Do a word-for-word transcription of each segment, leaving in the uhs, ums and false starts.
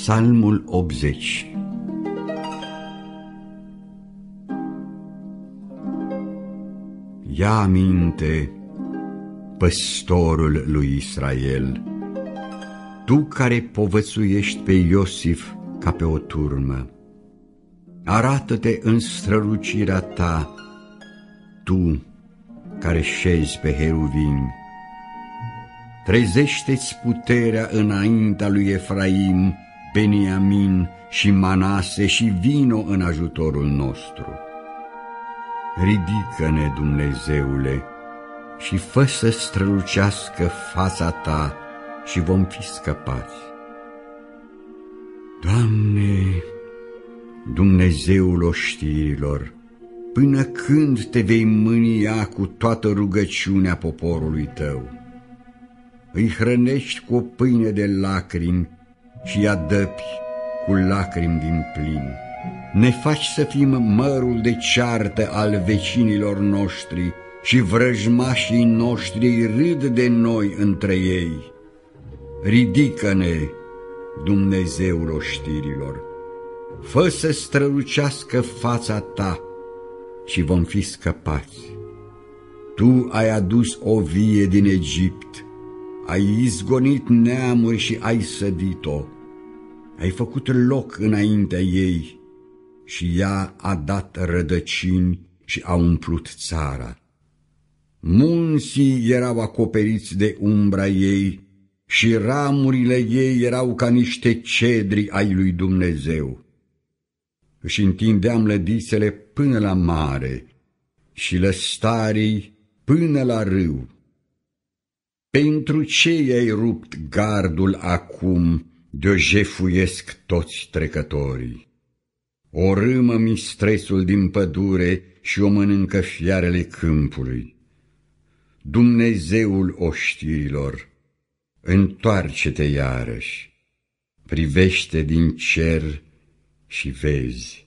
Psalmul optzeci. Ia aminte, păstorul lui Israel, tu care povățuiești pe Iosif ca pe o turmă, arată-te în strălucirea ta, tu care șezi pe heruvimi. Trezește-ți puterea înaintea lui Efraim, Beniamin și Manase și vino în ajutorul nostru. Ridică-ne, Dumnezeule, și fă să strălucească fața ta și vom fi scăpați. Doamne, Dumnezeul oștirilor, până când te vei mânia cu toată rugăciunea poporului tău? Îi hrănești cu o pâine de lacrimi și îi adăpi cu lacrimi din plin. Ne faci să fim mărul de ceartă al vecinilor noștri și vrăjmașii noștri râd de noi între ei. Ridică-ne, Dumnezeul oștirilor, fă să strălucească fața ta și vom fi scăpați. Tu ai adus o vie din Egipt, ai izgonit neamuri și ai sădit-o, ai făcut loc înaintea ei și ea a dat rădăcini și a umplut țara. Munții erau acoperiți de umbra ei și ramurile ei erau ca niște cedri ai lui Dumnezeu. Își întindeam lădițele până la mare și lăstarii până la râu. Pentru ce i-ai rupt gardul acum, de-o jefuiesc toți trecătorii? O râmă mistresul din pădure și o mănâncă fiarele câmpului. Dumnezeul oștirilor, întoarce-te iarăși, privește din cer și vezi.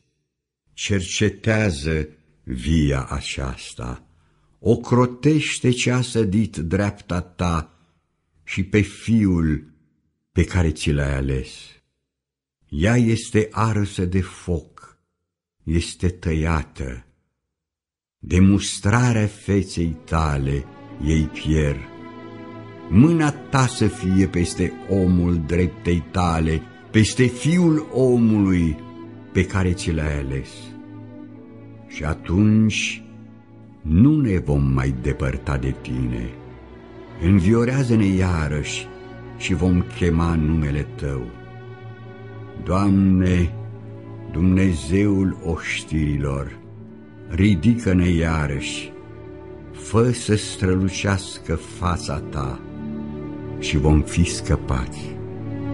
Cercetează via aceasta, ocrotește ce a sădit dreapta ta și pe fiul pe care ți l-ai ales. Ea este arsă de foc, este tăiată. De mustrarea feței tale ei pierd. Mâna ta să fie peste omul dreptei tale, peste fiul omului pe care ți l-ai ales. Și atunci nu ne vom mai depărta de tine. Înviorează-ne iarăși și vom chema numele tău. Doamne, Dumnezeul oștirilor, ridică-ne iarăși, fă să strălucească fața ta și vom fi scăpați.